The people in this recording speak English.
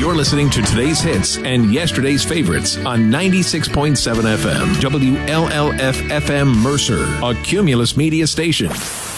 You're listening to today's hits and yesterday's favorites on 96.7 FM, WLLF FM Mercer, a Cumulus Media station.